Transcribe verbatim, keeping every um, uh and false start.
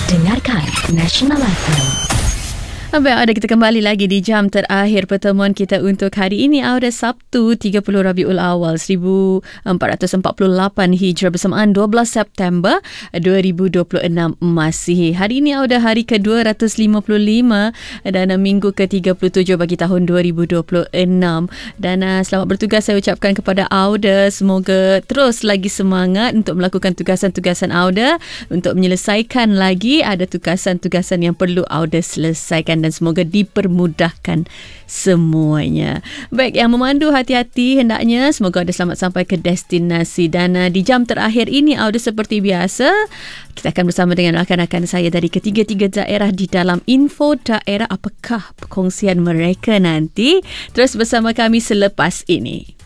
Dengarkan National F M. Baik, ada kita kembali lagi di jam terakhir pertemuan kita untuk hari ini, Auda Sabtu tiga puluh Rabiul Awal seribu empat ratus empat puluh lapan Hijrah bersamaan dua belas September dua ribu dua puluh enam Masihi. Hari ini Auda hari ke dua ratus lima puluh lima dan minggu ke tiga puluh tujuh bagi tahun dua ribu dua puluh enam. Dan uh, selamat bertugas saya ucapkan kepada Auda. Semoga terus lagi semangat untuk melakukan tugasan-tugasan Auda, untuk menyelesaikan lagi ada tugasan-tugasan yang perlu Auda selesaikan, dan semoga dipermudahkan semuanya. Baik, yang memandu hati-hati hendaknya, semoga anda selamat sampai ke destinasi. Dan uh, di jam terakhir ini Auda seperti biasa, kita akan bersama dengan rakan-rakan saya dari ketiga-tiga daerah di dalam info daerah. Apakah perkongsian mereka nanti? Terus bersama kami selepas ini.